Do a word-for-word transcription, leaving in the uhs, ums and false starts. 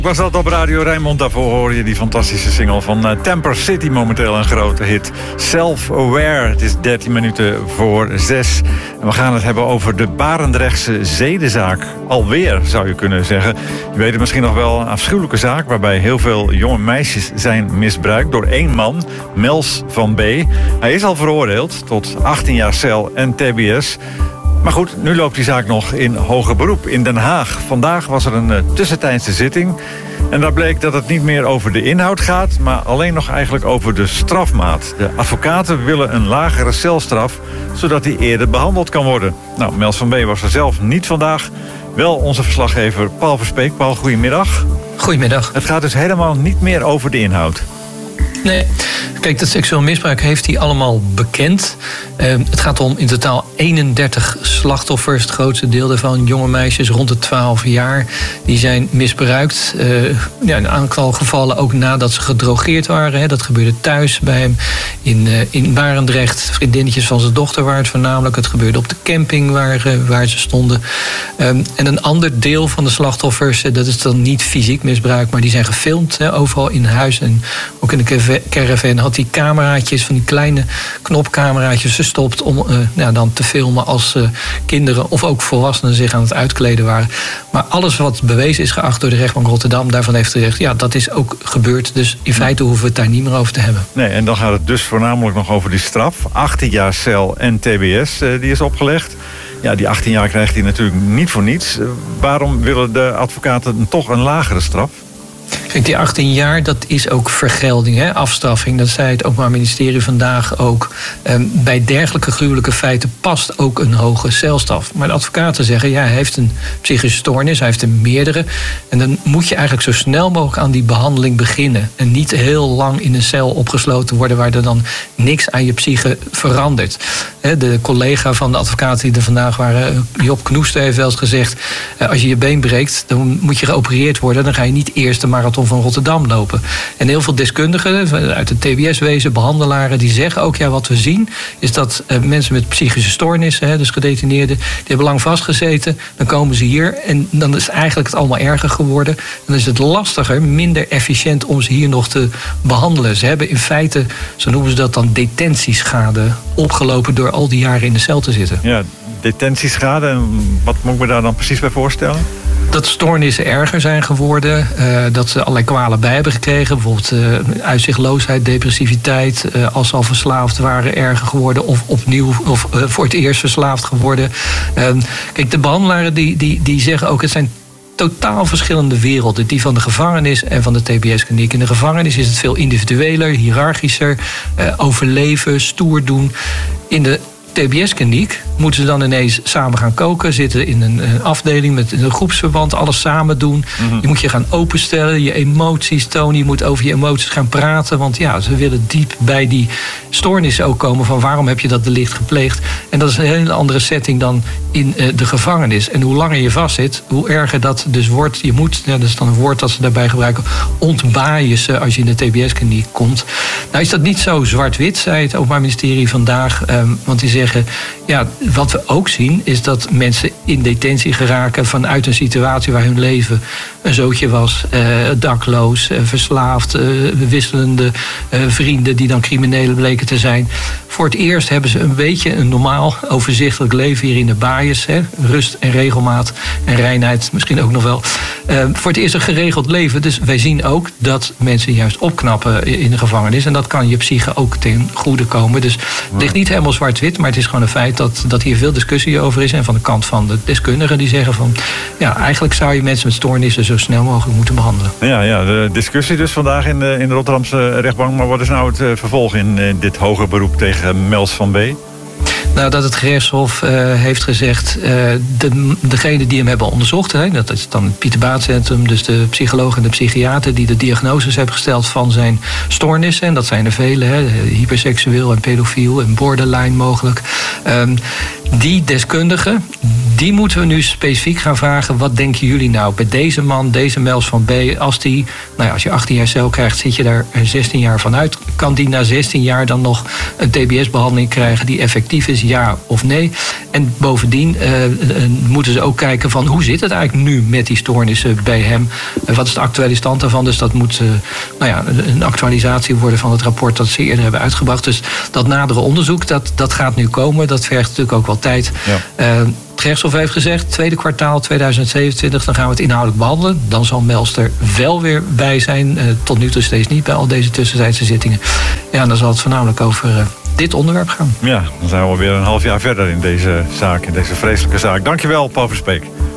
Was dat op Radio Rijnmond? Daarvoor hoor je die fantastische single van uh, Temper City, momenteel een grote hit. Self-Aware, het is dertien minuten voor zes. En we gaan het hebben over de Barendrechtse zedenzaak. Alweer, zou je kunnen zeggen. Je weet het misschien nog wel, een afschuwelijke zaak waarbij heel veel jonge meisjes zijn misbruikt door één man, Mels van B. Hij is al veroordeeld tot achttien jaar cel en T B S. Maar goed, nu loopt die zaak nog in hoger beroep in Den Haag. Vandaag was er een uh, tussentijdse zitting. En daar bleek dat het niet meer over de inhoud gaat, maar alleen nog eigenlijk over de strafmaat. De advocaten willen een lagere celstraf, zodat hij eerder behandeld kan worden. Nou, Mels van B. was er zelf niet vandaag. Wel onze verslaggever Paul Verspeek. Paul, goedemiddag. Goedemiddag. Het gaat dus helemaal niet meer over de inhoud. Nee, kijk, dat seksueel misbruik heeft hij allemaal bekend. Uh, het gaat om in totaal eenendertig slachtoffers. Het grootste deel daarvan jonge meisjes rond de twaalf jaar. Die zijn misbruikt. Uh, ja, in een aantal gevallen ook nadat ze gedrogeerd waren. Hè. Dat gebeurde thuis bij hem in, uh, in Barendrecht. Vriendinnetjes van zijn dochter waren het voornamelijk. Het gebeurde op de camping waar, uh, waar ze stonden. Um, en een ander deel van de slachtoffers, uh, dat is dan niet fysiek misbruik, maar die zijn gefilmd, hè, overal in huis en ook in de caravan had hij cameraatjes, van die kleine knopcameraatjes gestopt om uh, ja, dan te filmen als uh, kinderen of ook volwassenen zich aan het uitkleden waren. Maar alles wat bewezen is geacht door de rechtbank Rotterdam, daarvan heeft gezegd, ja, dat is ook gebeurd. Dus in feite hoeven we het daar niet meer over te hebben. Nee, en dan gaat het dus voornamelijk nog over die straf. achttien jaar cel en T B S, uh, die is opgelegd. Ja, die achttien jaar krijgt hij natuurlijk niet voor niets. Uh, waarom willen de advocaten toch een lagere straf? Kijk, die achttien jaar, dat is ook vergelding, hè? Afstraffing. Dat zei het Openbaar Ministerie vandaag ook. Um, bij dergelijke gruwelijke feiten past ook een hoge celstraf. Maar de advocaten zeggen, ja, hij heeft een psychische stoornis, hij heeft er meerdere. En dan moet je eigenlijk zo snel mogelijk aan die behandeling beginnen. En niet heel lang in een cel opgesloten worden waar er dan niks aan je psyche verandert. De collega van de advocaten die er vandaag waren, Job Knoester, heeft wel eens gezegd, als je je been breekt, dan moet je geopereerd worden. Dan ga je niet eerst de marathon van Rotterdam lopen. En heel veel deskundigen uit het T B S-wezen, behandelaren, die zeggen ook, ja, wat we zien is dat uh, mensen met psychische stoornissen, hè, dus gedetineerden, die hebben lang vastgezeten, dan komen ze hier en dan is eigenlijk het allemaal erger geworden. Dan is het lastiger, minder efficiënt om ze hier nog te behandelen. Ze hebben in feite, zo noemen ze dat dan, detentieschade opgelopen door al die jaren in de cel te zitten. Ja, detentieschade, en wat moet ik me daar dan precies bij voorstellen? Dat stoornissen erger zijn geworden. Uh, dat ze allerlei kwalen bij hebben gekregen. Bijvoorbeeld uh, uitzichtloosheid, depressiviteit. Uh, als ze al verslaafd waren, erger geworden. Of opnieuw of uh, voor het eerst verslaafd geworden. Uh, kijk, de behandelaren die, die, die zeggen ook, het zijn totaal verschillende werelden. Die van de gevangenis en van de T B S-kliniek. In de gevangenis is het veel individueler, hiërarchischer. Uh, overleven, stoer doen. In de T B S-kliniek moeten ze dan ineens samen gaan koken, zitten in een, een afdeling met een groepsverband, alles samen doen. Mm-hmm. Je moet je gaan openstellen, je emoties tonen, je moet over je emoties gaan praten, want ja, ze willen diep bij die stoornissen ook komen van waarom heb je dat delict gepleegd. En dat is een hele andere setting dan in uh, de gevangenis. En hoe langer je vastzit, hoe erger dat dus wordt. Je moet, ja, dat is dan een woord dat ze daarbij gebruiken, ontbaaien als je in de T B S-kliniek komt. Nou is dat niet zo zwart-wit, zei het Openbaar Ministerie vandaag, um, want die zeggen, ja, wat we ook zien is dat mensen in detentie geraken vanuit een situatie waar hun leven een zootje was, uh, dakloos, uh, verslaafd, uh, wisselende uh, vrienden die dan criminelen bleken te zijn. Voor het eerst hebben ze een beetje een normaal, overzichtelijk leven hier in de baaiers. Hè? Rust en regelmaat en reinheid misschien ook nog wel. Uh, voor het eerst een geregeld leven. Dus wij zien ook dat mensen juist opknappen in de gevangenis. En dat kan je psyche ook ten goede komen. Dus het ligt niet helemaal zwart-wit, maar het is gewoon een feit dat, dat hier veel discussie over is. En van de kant van de deskundigen die zeggen van, ja, eigenlijk zou je mensen met stoornissen zo snel mogelijk moeten behandelen. Ja, ja, de discussie dus vandaag in de, in de Rotterdamse rechtbank. Maar wat is nou het uh, vervolg in uh, dit hoger beroep tegen Mels van B? Nou, dat het gerechtshof uh, heeft gezegd, uh, de, degene die hem hebben onderzocht, hè, dat is dan het Pieter Baath Centrum, dus de psycholoog en de psychiater die de diagnoses hebben gesteld van zijn stoornissen, en dat zijn er vele, hè, hyperseksueel en pedofiel en borderline mogelijk. Um, die deskundigen, die moeten we nu specifiek gaan vragen. Wat denken jullie nou bij deze man, deze Mels van B? Als die, nou ja, als je achttien jaar cel krijgt, zit je daar zestien jaar van uit. Kan die na zestien jaar dan nog een T B S-behandeling krijgen die effectief is, ja of nee? En bovendien uh, uh, moeten ze ook kijken van hoe zit het eigenlijk nu met die stoornissen bij hem? Uh, wat is de actuele stand daarvan? Dus dat moet uh, nou ja, een actualisatie worden van het rapport dat ze eerder hebben uitgebracht. Dus dat nadere onderzoek, dat, dat gaat nu komen. Dat vergt natuurlijk ook wel tijd. Ja. Uh, Het gerechtshof heeft gezegd, tweede kwartaal tweeduizend zevenentwintig, dan gaan we het inhoudelijk behandelen. Dan zal Mels er wel weer bij zijn. Uh, tot nu toe steeds niet bij al deze tussentijdse zittingen. Ja, dan zal het voornamelijk over uh, dit onderwerp gaan. Ja, dan zijn we alweer een half jaar verder in deze zaak, in deze vreselijke zaak. Dankjewel, Paul Verspeek.